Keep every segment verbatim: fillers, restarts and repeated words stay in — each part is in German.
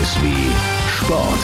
S W Sport.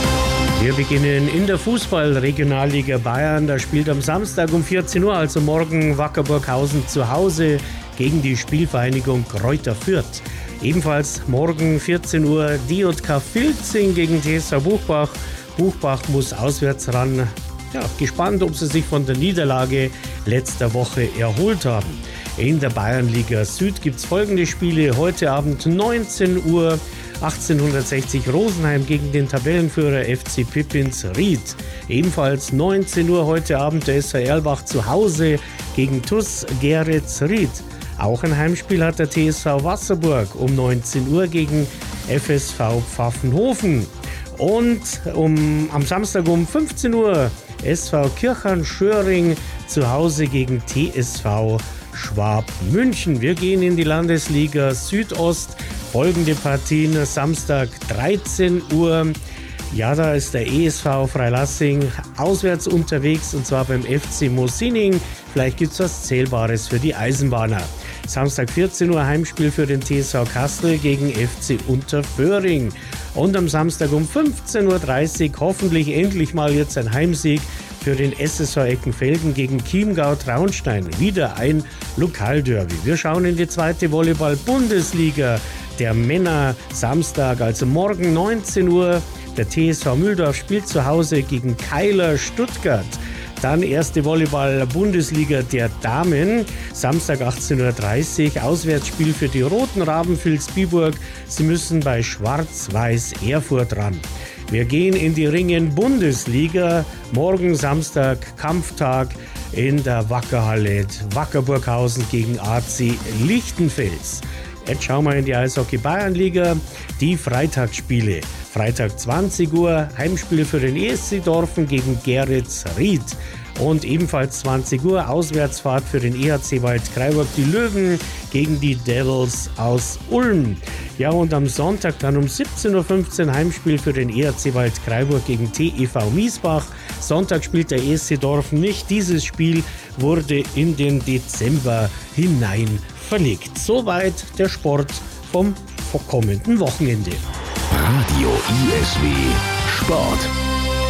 Wir beginnen in der Fußball-Regionalliga Bayern. Da spielt am Samstag um vierzehn Uhr, also morgen, Wacker Burghausen zu Hause gegen die Spielvereinigung Greuther Fürth. Ebenfalls morgen vierzehn Uhr D J K Filzing gegen T S V Buchbach. Buchbach muss auswärts ran. Ja, gespannt, ob sie sich von der Niederlage letzter Woche erholt haben. In der Bayernliga Süd gibt es folgende Spiele. Heute Abend neunzehn Uhr, achtzehnhundertsechzig Rosenheim gegen den Tabellenführer F C Pippins Ried. Ebenfalls neunzehn Uhr heute Abend der S V Erlbach zu Hause gegen T U S Geretz Ried. Auch ein Heimspiel hat der T S V Wasserburg um neunzehn Uhr gegen F S V Pfaffenhofen. Und um, am Samstag um fünfzehn Uhr S V Kirchern-Schöring zu Hause gegen T S V Schwab München. Wir gehen in die Landesliga Südost. Folgende Partien: Samstag dreizehn Uhr. Ja, da ist der E S V Freilassing auswärts unterwegs, und zwar beim F C Mosinning. Vielleicht gibt es was Zählbares für die Eisenbahner. Samstag vierzehn Uhr Heimspiel für den T S V Kastel gegen F C Unterföhring. Und am Samstag um fünfzehn Uhr dreißig hoffentlich endlich mal jetzt ein Heimsieg für den S S V Eckenfelden gegen Chiemgau Traunstein. Wieder ein Lokalderby. Wir schauen in die zweite Volleyball-Bundesliga der Männer. Samstag, also morgen neunzehn Uhr. Der T S V Mühldorf spielt zu Hause gegen Keiler Stuttgart. Dann erste Volleyball-Bundesliga der Damen. Samstag achtzehn Uhr dreißig. Auswärtsspiel für die Roten Raben Vilsbiburg. Sie müssen bei Schwarz-Weiß Erfurt ran. Wir gehen in die Ringen-Bundesliga. Morgen Samstag Kampftag in der Wackerhalle. Wacker Burghausen gegen A C Lichtenfels. Jetzt schauen wir in die Eishockey-Bayernliga. Die Freitagsspiele. Freitag zwanzig Uhr, Heimspiel für den E S C Dorfen gegen Geretz Ried. Und ebenfalls zwanzig Uhr, Auswärtsfahrt für den E H C Waldkraiburg, die Löwen gegen die Devils aus Ulm. Ja, und am Sonntag dann um siebzehn Uhr fünfzehn Heimspiel für den E H C Waldkraiburg gegen T E V Miesbach. Sonntag spielt der E S C Dorfen nicht. Dieses Spiel wurde in den Dezember hinein verlegt. Soweit der Sport vom kommenden Wochenende. Radio I S W Sport.